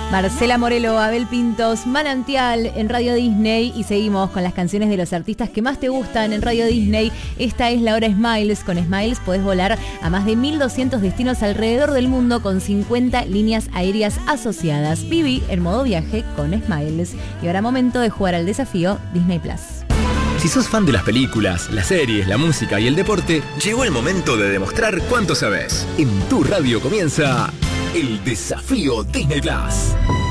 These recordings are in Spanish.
Marcela Morelo, Abel Pintos, Manantial en Radio Disney y seguimos con las canciones de los artistas que más te gustan en Radio Disney. Esta es la hora Smiles. Con Smiles podés volar a más de 1.200 destinos alrededor del mundo con 50 líneas aéreas asociadas. Viví en modo viaje con Smiles. Y ahora momento de jugar al desafío Disney Plus. Si sos fan de las películas, las series, la música y el deporte, llegó el momento de demostrar cuánto sabés. En tu radio comienza el desafío Disney Plus.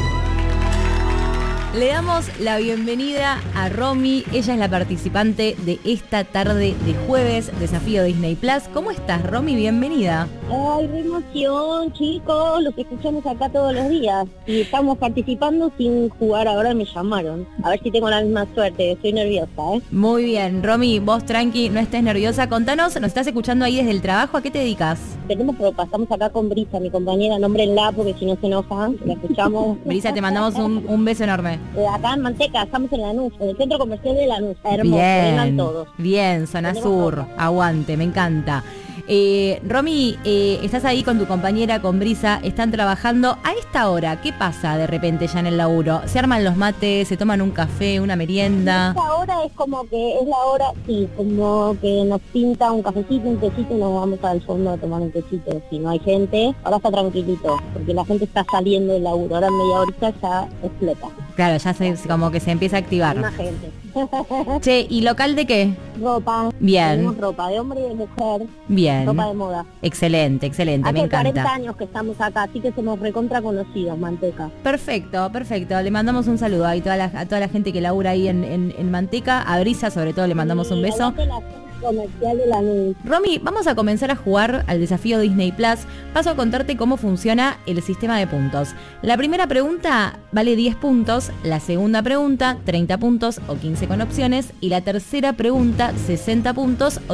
Le damos la bienvenida a Romy. Ella es la participante de esta tarde de jueves, Desafío Disney Plus. ¿Cómo estás, Romy? Bienvenida. Ay, qué emoción, chicos, lo que escuchamos acá todos los días. Y estamos participando sin jugar, ahora me llamaron. A ver si tengo la misma suerte, estoy nerviosa, ¿eh? Muy bien, Romy, vos tranqui, no estés nerviosa. Contanos, ¿nos estás escuchando ahí desde el trabajo? ¿A qué te dedicas? Tenemos ropa, estamos acá con Brisa, mi compañera, nómbrenla porque si no se enoja, la escuchamos. Brisa, te mandamos un beso enorme. Acá en Manteca, estamos en Lanús, en el centro comercial de Lanús. Hermoso, vengan todos. Bien, zona sur, aguante, me encanta. Romy, estás ahí con tu compañera, con Brisa, están trabajando. A esta hora, ¿qué pasa de repente ya en el laburo? ¿Se arman los mates, se toman un café, una merienda? Esta hora es como que es la hora, sí, como que nos pinta un cafecito, un tecito y nos vamos al fondo a tomar un tecito. Si no hay gente, ahora está tranquilito, porque la gente está saliendo del laburo. Ahora en media horita ya explota. Claro, ya como que se empieza a activar. Más gente. Che, ¿y local de qué? Ropa. Bien. Tenemos ropa de hombre y de mujer. Bien. Ropa de moda. Excelente, excelente, me encanta. Hace 40 años que estamos acá, así que somos recontra conocidos, Manteca. Perfecto, perfecto. Le mandamos un saludo a toda la gente que labura ahí en Manteca. A Brisa, sobre todo, le mandamos un beso. Comercial de Lanús. Romy, vamos a comenzar a jugar al desafío Disney Plus. Paso a contarte cómo funciona el sistema de puntos. La primera pregunta vale 10 puntos, la segunda pregunta 30 puntos o 15 con opciones y la tercera pregunta 60 puntos o